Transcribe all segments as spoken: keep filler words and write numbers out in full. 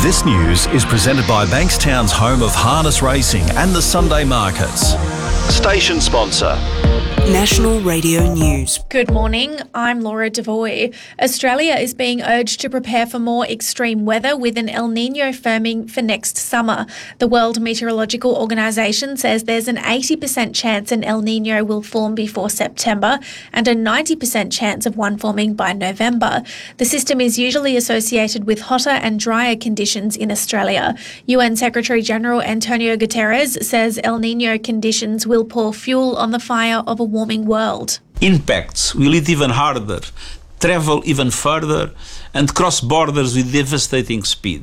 This news is presented by Bankstown's home of harness racing and the Sunday markets. Station sponsor. National Radio News. Good morning, I'm Laura Devoy. Australia is being urged to prepare for more extreme weather with an El Niño firming for next summer. The World Meteorological Organization says there's an eighty percent chance an El Niño will form before September and a ninety percent chance of one forming by November. The system is usually associated with hotter and drier conditions in Australia. U N Secretary-General Antonio Guterres says El Niño conditions will pour fuel on the fire of a warming world. Impacts will hit even harder, travel even further, and cross borders with devastating speed.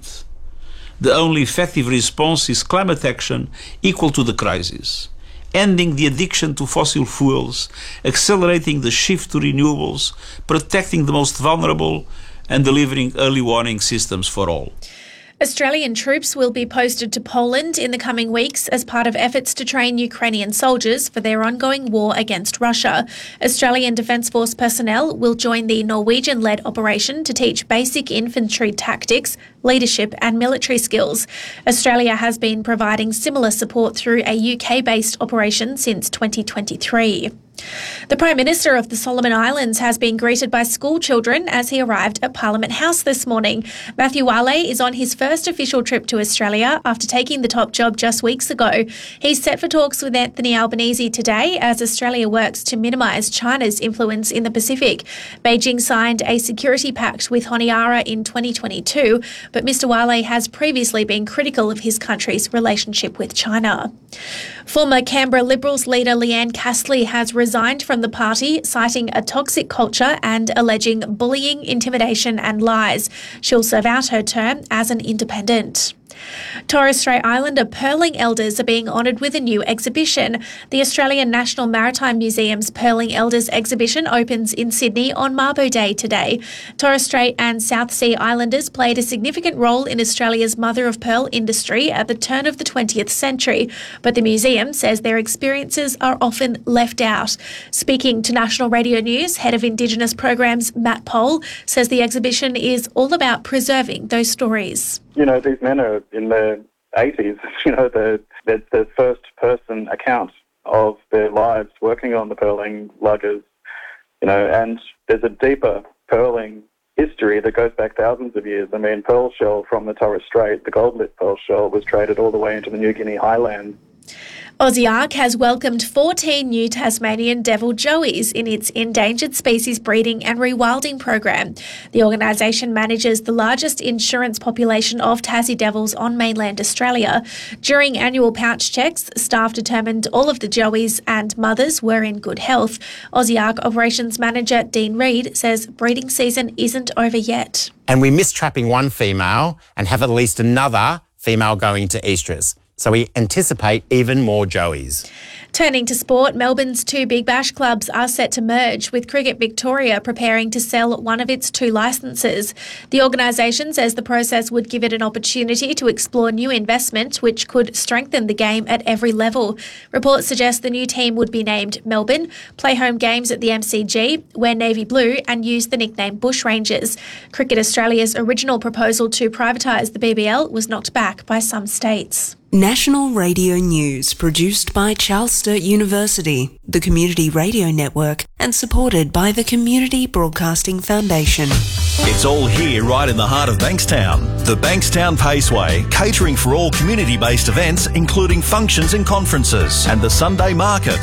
The only effective response is climate action equal to the crisis, ending the addiction to fossil fuels, accelerating the shift to renewables, protecting the most vulnerable, and delivering early warning systems for all. Australian troops will be posted to Poland in the coming weeks as part of efforts to train Ukrainian soldiers for their ongoing war against Russia. Australian Defence Force personnel will join the Norwegian-led operation to teach basic infantry tactics, leadership and military skills. Australia has been providing similar support through a U K-based operation since twenty twenty-three. The Prime Minister of the Solomon Islands has been greeted by school children as he arrived at Parliament House this morning. Matthew Wale is on his first official trip to Australia after taking the top job just weeks ago. He's set for talks with Anthony Albanese today as Australia works to minimise China's influence in the Pacific. Beijing signed a security pact with Honiara in twenty twenty-two, but Mr Wale has previously been critical of his country's relationship with China. Former Canberra Liberals leader Leanne Castley has resigned from the party, citing a toxic culture and alleging bullying, intimidation and lies. She'll serve out her term as an independent. Torres Strait Islander Pearling Elders are being honoured with a new exhibition. The Australian National Maritime Museum's Pearling Elders exhibition opens in Sydney on Mabo Day today. Torres Strait and South Sea Islanders played a significant role in Australia's mother-of-pearl industry at the turn of the twentieth century, but the museum says their experiences are often left out. Speaking to National Radio News, Head of Indigenous Programs Matt Pohl says the exhibition is all about preserving those stories. You know, these men are in their eighties, you know, the, the, the first-person account of their lives working on the pearling luggers, you know, and there's a deeper pearling history that goes back thousands of years. I mean, pearl shell from the Torres Strait, the gold-lit pearl shell, was traded all the way into the New Guinea highlands. Aussiark has welcomed fourteen new Tasmanian devil joeys in its endangered species breeding and rewilding program. The organisation manages the largest insurance population of Tassie devils on mainland Australia. During annual pouch checks, staff determined all of the joeys and mothers were in good health. Aussiark operations manager Dean Reid says breeding season isn't over yet. And we miss trapping one female and have at least another female going to estrus. So we anticipate even more joeys. Turning to sport, Melbourne's two Big Bash clubs are set to merge, with Cricket Victoria preparing to sell one of its two licences. The organisation says the process would give it an opportunity to explore new investment, which could strengthen the game at every level. Reports suggest the new team would be named Melbourne, play home games at the M C G, wear navy blue and use the nickname Bushrangers. Cricket Australia's original proposal to privatise the B B L was knocked back by some states. National Radio News, produced by Charles Sturt University, the Community Radio Network, and supported by the Community Broadcasting Foundation. It's all here right in the heart of Bankstown. The Bankstown Paceway, catering for all community-based events, including functions and conferences, and the Sunday Market,